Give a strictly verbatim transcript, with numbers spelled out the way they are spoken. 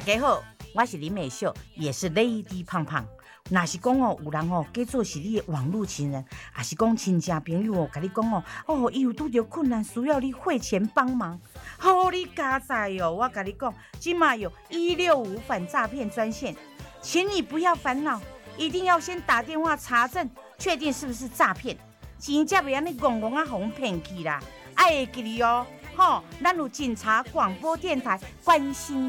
家好，我是林美秀，也是 Lady 胖胖。若是讲哦，有人哦假做是你的网络情人，还是讲亲戚朋友哦，甲你讲哦，哦，伊有拄着困难，需要你汇钱帮忙，好你加载哦！我甲你讲，今嘛有一六五反诈骗专线，请你不要烦恼，一定要先打电话查证，确定是不是诈骗，钱才袂安尼戆戆啊，互骗去啦！爱会记哩哦，吼，咱有警察广播电台关心。